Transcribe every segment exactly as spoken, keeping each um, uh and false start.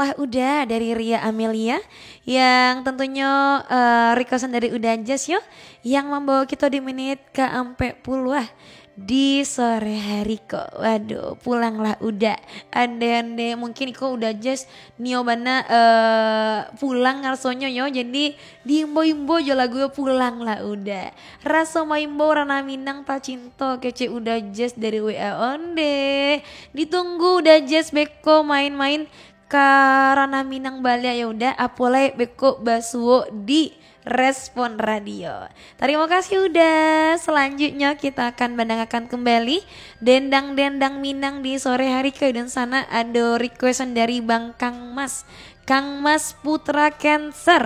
Pulanglah Udah dari Ria Amelia yang tentunya uh, requestan dari Udah Jazz yo yang membawa kita di menit ke empat puluh ah di sore hari kok. Waduh, pulanglah udah. Ande-ande mungkin iko udah just niobana uh, pulang ngarsonya yo. Jadi diimbo-imbo jo lagu pulanglah udah. Rasa maimbo rana minang tak cinta kece udah just dari W A onde. Ditunggu udah just beko main-main karena Minang Bali ya udah apolai beko basuo di Respon Radio. Terima kasih udah. Selanjutnya kita akan mendengarkan kembali Dendang-dendang Minang di sore hari ke dan sana ada requestan dari Bang Kang Mas. Kang Mas Putra Cancer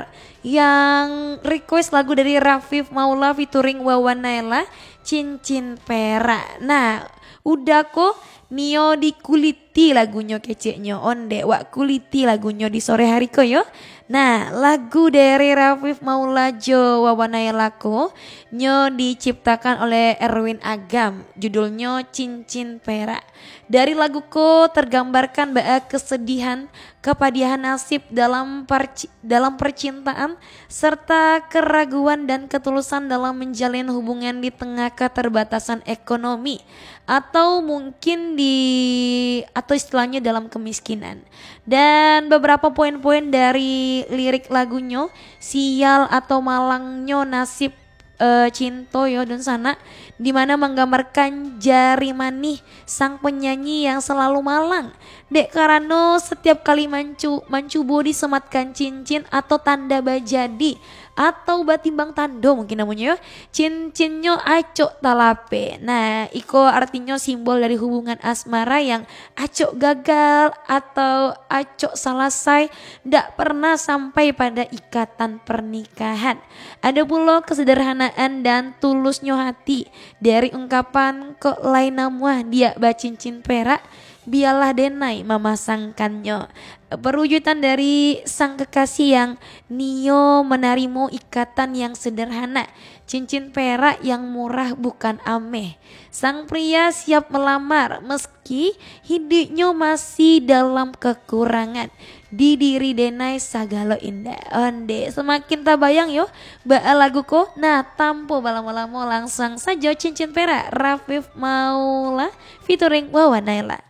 yang request lagu dari Rafif Maula featuring Wawan Naila Cincin Perak. Nah, udah kok Nio di kuliti lagunya keceknya onde wak kuliti lagunya di sore hari ko yo. Nah lagu dari Rafif Maulajo Wawanaya Lako nyo diciptakan oleh Erwin Agam, judulnya Cincin Perak. Dari lagu ko tergambarkan bahwa kesedihan, kepedihan nasib dalam perci- dalam percintaan serta keraguan dan ketulusan dalam menjalin hubungan di tengah keterbatasan ekonomi atau mungkin di atau istilahnya dalam kemiskinan. Dan beberapa poin-poin dari lirik lagunya sial atau malangnya nasib uh, cinto yo dan sana dimana menggambarkan jari manih sang penyanyi yang selalu malang dek karena setiap kali mancu mancubo disematkan cincin atau tanda bajadi atau batimbang tando mungkin namanya yo cincinnya acok talape. Nah iko artinya simbol dari hubungan asmara yang acok gagal atau acok selesai ndak pernah sampai pada ikatan pernikahan. Ada pula kesederhanaan dan tulusnya hati dari ungkapan kok lain namuah dia bacincin perak biarlah denai memasangkannya. Perwujudan dari sang kekasih yang Nio menerima ikatan yang sederhana, cincin perak yang murah bukan ameh. Sang pria siap melamar meski hidupnya masih dalam kekurangan. Di diri denai sagalo indah onde. Semakin tak bayang yo ba lagu ko. Nah tampo balamo-lamo langsung saja cincin perak Rafif Maula featuring Wawan Naila.